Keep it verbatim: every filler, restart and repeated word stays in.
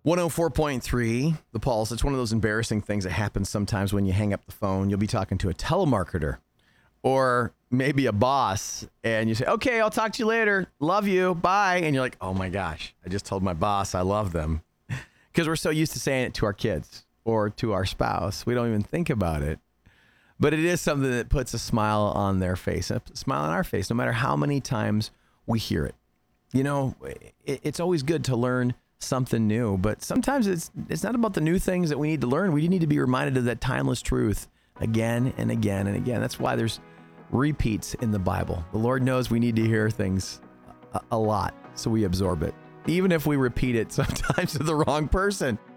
one oh four point three, The Pulse. It's one of those embarrassing things that happens sometimes when you hang up the phone. You'll be talking to a telemarketer or maybe a boss, and you say, okay, I'll talk to you later. Love you. Bye. And you're like, oh my gosh, I just told my boss I love them. Because we're so used to saying it to our kids or to our spouse. We don't even think about it. But it is something that puts a smile on their face, a smile on our face, no matter how many times we hear it. You know, it, it's always good to learn something new, but sometimes it's it's not about the new things that we need to learn. We need to be reminded of that timeless truth again and again and again. That's why there's repeats in the Bible. The Lord knows we need to hear things a, a lot, so we absorb it, even if we repeat it sometimes to the wrong person.